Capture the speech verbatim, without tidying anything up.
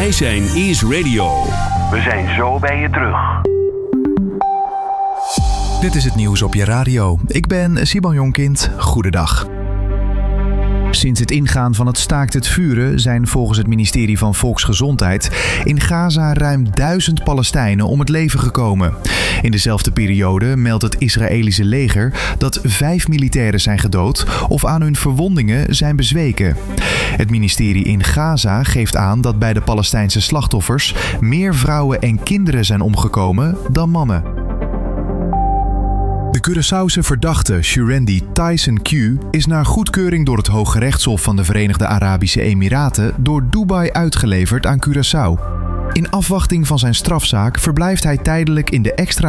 Wij zijn Is Radio. We zijn zo bij je terug. Dit is het nieuws op je radio. Ik ben Simon Jonkind. Goedendag. Sinds het ingaan van het staakt het vuren zijn volgens het ministerie van Volksgezondheid in Gaza ruim duizend Palestijnen om het leven gekomen. In dezelfde periode meldt het Israëlische leger dat vijf militairen zijn gedood of aan hun verwondingen zijn bezweken. Het ministerie in Gaza geeft aan dat bij de Palestijnse slachtoffers meer vrouwen en kinderen zijn omgekomen dan mannen. De Curaçaose verdachte Shurendi Tyson Q is naar goedkeuring door het Hooggerechtshof van de Verenigde Arabische Emiraten door Dubai uitgeleverd aan Curaçao. In afwachting van zijn strafzaak verblijft hij tijdelijk in de extra